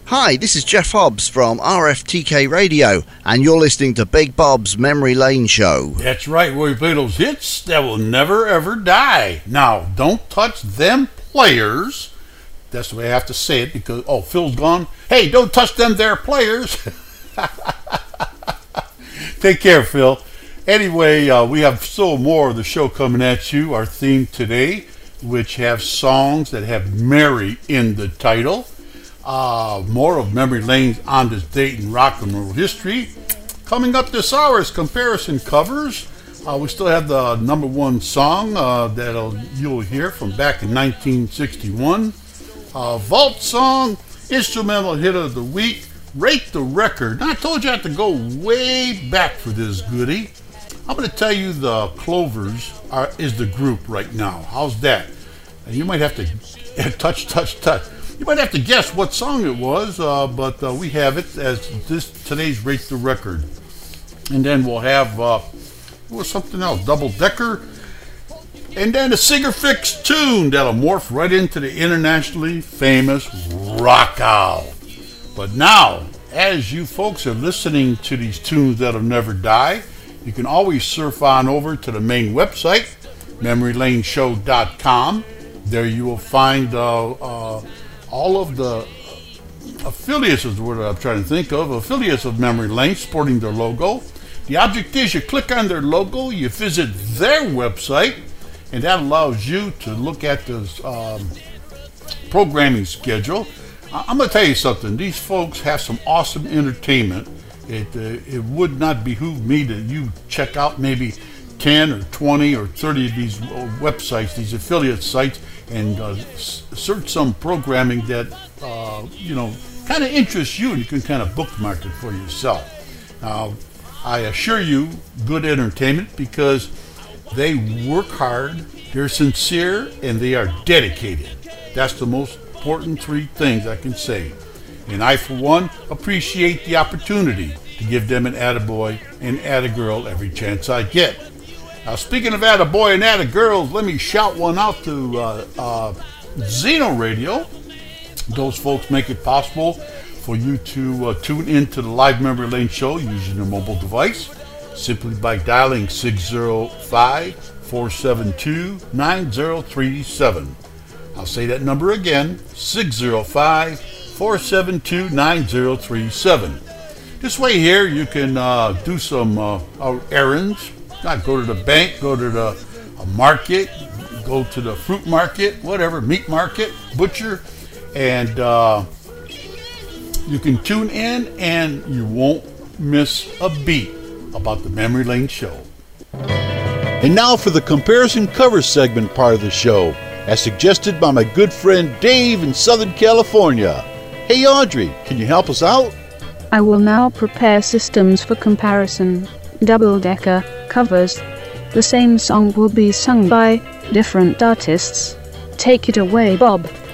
Hi, this is Jeff Hobbs from RFTK Radio, and you're listening to Big Bob's Memory Lane Show. That's right, where we play those hits that will never ever die. Now, don't touch them players. That's the way I have to say it because, Phil's gone. Hey, don't touch them there players. Take care, Phil. Anyway, we have still more of the show coming at you. Our theme today, which have songs that have Mary in the title. More of Memory Lane's On This Date in Rock and Roll History. Coming up this hour is comparison covers. We still have the number one song that you'll hear from back in 1961. Vault song, instrumental hit of the week, Rate the Record. Now, I told you I had to go way back for this goodie. I'm going to tell you the Clovers is the group right now. How's that? And you might have to touch. You might have to guess what song it was, but we have it as today's Rate the Record. And then we'll have something else, Double Decker. And then a Singer Fix tune that'll morph right into the internationally famous Rock Out. But now, as you folks are listening to these tunes that'll never die, you can always surf on over to the main website, memorylaneshow.com. There you will find all of the affiliates is the word I'm trying to think of, affiliates of Memory Lane sporting their logo. The object is you click on their logo, you visit their website, and that allows you to look at the programming schedule. I'm going to tell you something. These folks have some awesome entertainment. It would not behoove me that you check out maybe 10 or 20 or 30 of these websites, these affiliate sites, and search some programming that kind of interests you, and you can kind of bookmark it for yourself. Now, I assure you, good entertainment because they work hard, they're sincere, and they are dedicated. That's the most important three things I can say. And I, for one, appreciate the opportunity to give them an attaboy and attagirl every chance I get. Now, speaking of attaboy and attagirls, let me shout one out to Zeno Radio. Those folks make it possible for you to tune into the live Memory Lane show using your mobile device simply by dialing 605-472-9037. I'll say that number again, 605-472-9037. This way here you can do some errands. Not go to the bank, go to the market, go to the fruit market, whatever, meat market, butcher, and you can tune in and you won't miss a beat about the Memory Lane show. And now for the comparison cover segment part of the show, as suggested by my good friend Dave in Southern California. Hey Audrey, can you help us out? I will now prepare systems for comparison. Double Decker covers. The same song will be sung by different artists. Take it away, Bob.